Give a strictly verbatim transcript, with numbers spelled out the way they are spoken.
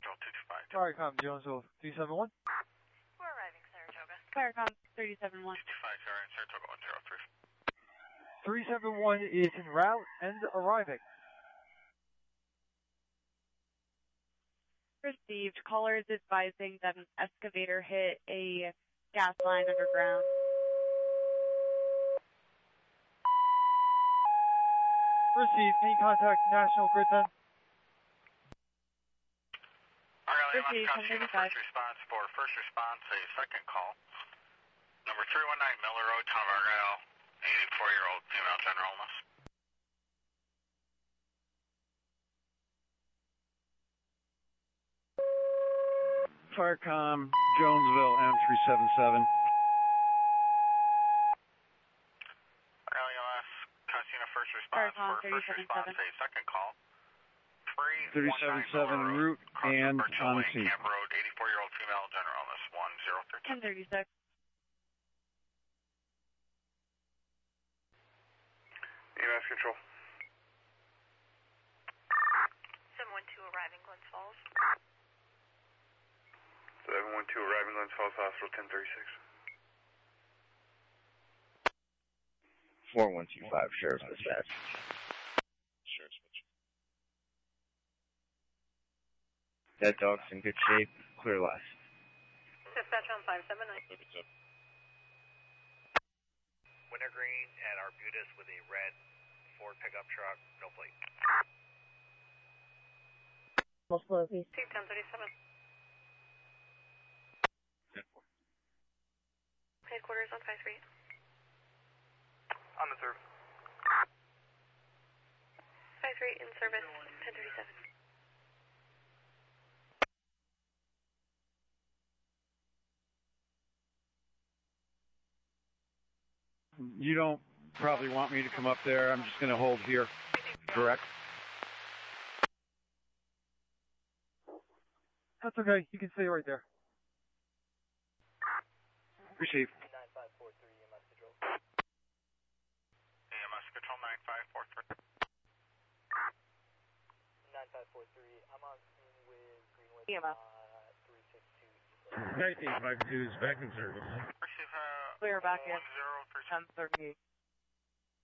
Firecom, Jonesville, three seven one. We're arriving, Saratoga. Firecom, three seven one. two two five, Saratoga one zero three. three seven one is en route and arriving. Received. Callers advising that an excavator hit a gas line underground. Received. Can you contact National Grid then? Received. First response for first response, a second call. Number three one nine Miller Road, Town of Argyle, eighty-four-year-old female general illness. Firecom, Jonesville, M three seven seven. Argyle E M S, Casino first response Firecom, for first response, a second call. three seven seven en route and on scene. Camp Road, eighty-four-year-old female general illness, one zero three. ten thirty-six. E M S control. seven one two arriving, Glens Falls. seven one two arriving, Glens Falls Hospital, ten thirty-six. four one two five, Sheriff's Dispatch. Sheriff's Dispatch. That dog's in good shape. Clear last. Dispatch on five seven nine. Wintergreen at Arbutus with a red Ford pickup truck, no plate. Multiple please. T ten thirty-seven. Headquarters on five three. On the third. five three in service, ten thirty-seven. You don't probably want me to come up there. I'm just going to hold here. Correct? That's okay. You can stay right there. Receive. nine five four three E M S control. E M S control nine five four three. nine five four three, I'm on scene with Greenwood. E M S. Uh, three six two. nineteen five two is back in service. Receive, uh, Clear back in. one zero three. ten thirty-eight.